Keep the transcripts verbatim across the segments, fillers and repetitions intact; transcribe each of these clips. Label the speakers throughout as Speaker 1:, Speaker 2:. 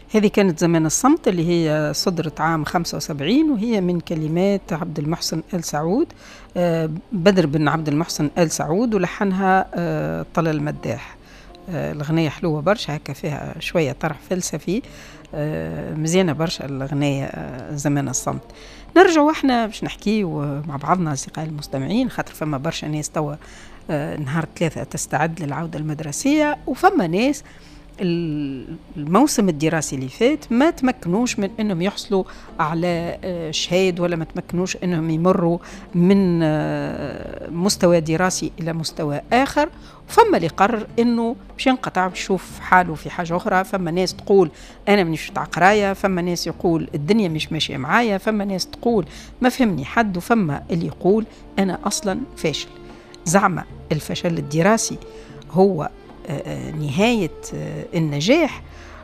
Speaker 1: هذه كانت زمان الصمت اللي هي صدرت عام خمسة وسبعين، وهي من كلمات عبد المحسن آل سعود، بدر بن عبد المحسن آل سعود، ولحنها طلال المداح. الأغنية حلوة برشا، هكا فيها شوية طرح فلسفي، مزيانة برشا الأغنية زمان الصمت. نرجع احنا باش نحكي مع بعضنا أصدقائي المستمعين، خاطر فما برشا ناس توا نهار ثلاثة تستعد للعودة المدرسية، وفما ناس الموسم الدراسي اللي فات ما تمكنوش من انهم يحصلوا على شهاد، ولا ما تمكنوش انهم يمروا من مستوى دراسي الى مستوى اخر. فما اللي قرر انه باش ينقطع بيشوف حاله في حاجه اخرى. فما ناس تقول انا مانيش بتاع قرايه، فما ناس يقول الدنيا مش ماشيه معايا، فما ناس تقول ما فهمني حد، وفما اللي يقول انا اصلا فاشل. زعما الفشل الدراسي هو نهاية النجاح،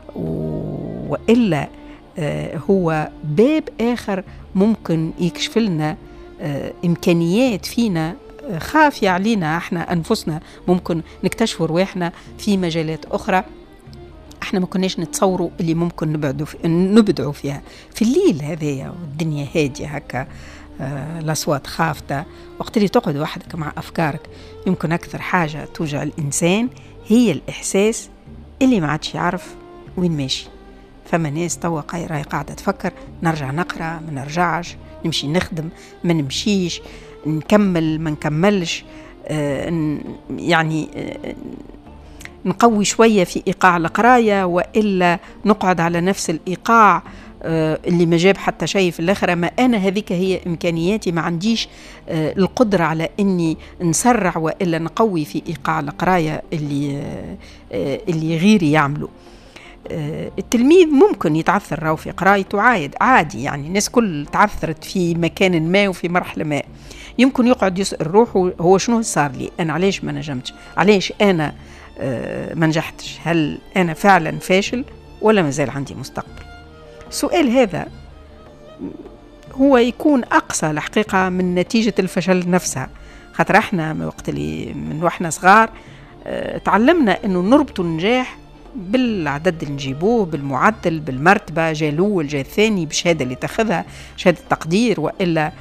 Speaker 1: وإلا هو باب آخر ممكن يكشف لنا إمكانيات فينا خافية علينا احنا أنفسنا، ممكن نكتشف رواحنا في مجالات أخرى احنا ما كناش نتصوروا اللي ممكن نبعدوا في نبدعوا فيها. في الليل هذايا والدنيا هادية هكا، آه الأصوات خافتة، وقت اللي تقعد وحدك مع أفكارك، يمكن أكثر حاجة توجع الإنسان هي الإحساس اللي ما عادش يعرف وين ماشي. فما ناس توا راهي قاعدة تفكر نرجع نقرأ ما نرجعش، نمشي نخدم ما نمشيش، نكمل ما نكملش، آه يعني آه نقوي شوية في إيقاع القراية، وإلا نقعد على نفس الإيقاع اللي ما جاب حتى شيء في الآخرة. ما أنا هذيك هي إمكانياتي، ما عنديش القدرة على أني نسرع وإلا نقوي في إيقاع القراية اللي, اللي غيري يعملوا. التلميذ ممكن يتعثر راو في قرايته عادي عادي، يعني الناس كل تعثرت في مكان ما وفي مرحلة ما. يمكن يقعد يسأل روحه هو شنو صار لي أنا، علاش ما نجمتش، علاش أنا ما نجحتش، هل أنا فعلا فاشل ولا ما زال عندي مستقبل؟ السؤال هذا هو يكون أقصى الحقيقة من نتيجة الفشل نفسها. خاطر احنا من وقت اللي من واحنا صغار اه تعلمنا انه نربط النجاح بالعدد اللي نجيبوه، بالمعدل، بالمرتبة، جاء الأول جاء الثاني، بشهادة اللي تاخذها، شهادة تقدير وإلا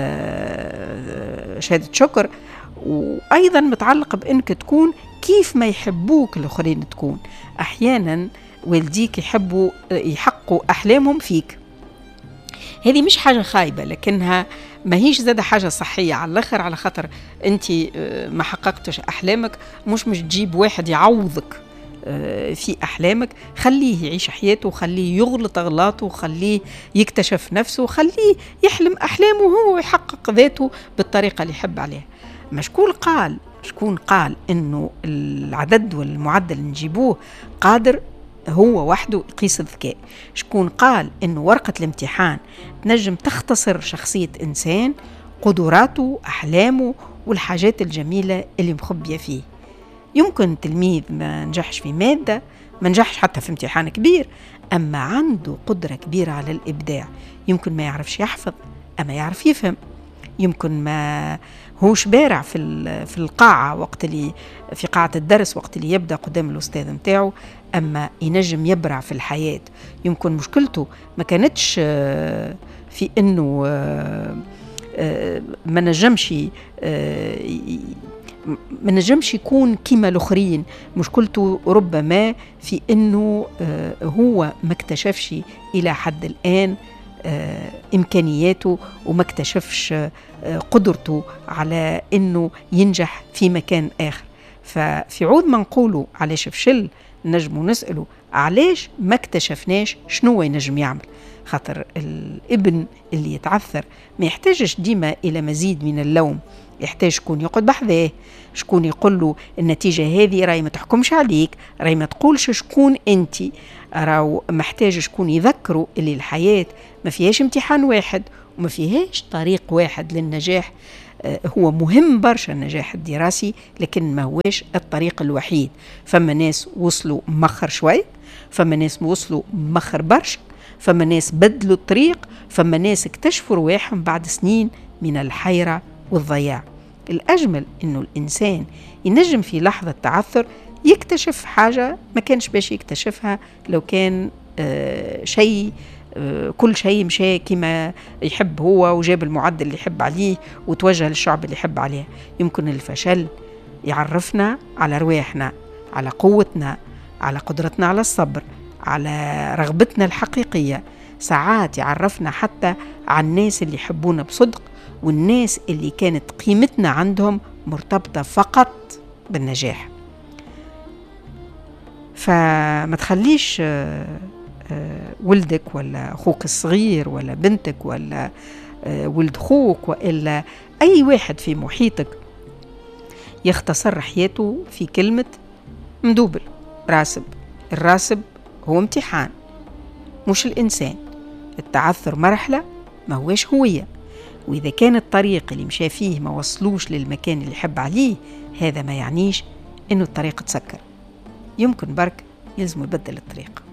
Speaker 1: اه شهادة شكر. وأيضا متعلق بأنك تكون كيف ما يحبوك الآخرين تكون. أحيانا والديك يحبوا يحققوا أحلامهم فيك، هذه مش حاجة خايبة، لكنها ما هيش زادة حاجة صحية على الآخر، على خاطر أنت ما حققتش أحلامك. مش مش تجيب واحد يعوضك في أحلامك، خليه يعيش حياته، خليه يغلط أغلاطه، خليه يكتشف نفسه، خليه يحلم أحلامه هو ويحقق ذاته بالطريقة اللي يحب عليها. ما شكون قال شكون قال إنه العدد والمعدل اللي نجيبوه قادر هو وحده يقيس الذكاء؟ شكون قال إنه ورقة الامتحان تنجم تختصر شخصية إنسان، قدراته، أحلامه والحاجات الجميلة اللي مخبية فيه؟ يمكن تلميذ ما نجحش في مادة، ما نجحش حتى في امتحان كبير، أما عنده قدرة كبيرة على الإبداع. يمكن ما يعرفش يحفظ أما يعرف يفهم، يمكن ما هوش بارع في في القاعة وقت اللي في قاعة الدرس وقت اللي يبدأ قدام الأستاذ متاعه، أما ينجم يبرع في الحياة. يمكن مشكلته ما كانتش في إنه ما نجمش ما نجمش يكون كيما الآخرين، مشكلته ربما في إنه هو ما اكتشفش إلى حد الآن إمكانياته، وما اكتشفش قدرته على إنه ينجح في مكان آخر. ففي عوض ما نقوله علاش فشل، نجمو نسأله علاش ما اكتشفناش شنو ينجم يعمل. خاطر الابن اللي يتعثر ما يحتاجش ديما إلى مزيد من اللوم، يحتاج شكون يقعد بحذاه، شكون يقول له النتيجة هذه راي ما تحكمش عليك، راي ما تقولش شكون انتي، راو محتاج شكون يذكره اللي الحياة ما فيهاش امتحان واحد وما فيهاش طريق واحد للنجاح. هو مهم برشا النجاح الدراسي، لكن ما هوش الطريق الوحيد. فما ناس وصلوا مخر شوي، فما ناس وصلوا مخر برشا، فما ناس بدلوا الطريق، فما ناس اكتشفوا رواحهم بعد سنين من الحيرة والضياع. الأجمل إنه الإنسان ينجم في لحظة تعثر يكتشف حاجة ما كانش باش يكتشفها لو كان آه شيء آه كل شيء مشى كما يحب هو وجاب المعدل اللي يحب عليه وتوجه للشعب اللي يحب عليه. يمكن الفشل يعرفنا على رواحنا، على قوتنا، على قدرتنا على الصبر، على رغبتنا الحقيقية. ساعات يعرفنا حتى عن الناس اللي يحبونا بصدق، والناس اللي كانت قيمتنا عندهم مرتبطة فقط بالنجاح. فما تخليش ولدك ولا أخوك الصغير ولا بنتك ولا ولد أخوك وإلا أي واحد في محيطك يختصر حياته في كلمة مدوبل راسب. الراسب هو امتحان مش الإنسان. التعثر مرحلة ما هوش هوية، وإذا كان الطريق اللي مشى فيه ما وصلوش للمكان اللي يحب عليه، هذا ما يعنيش إنه الطريق تسكر. يمكن برك يلزم يبدل الطريق.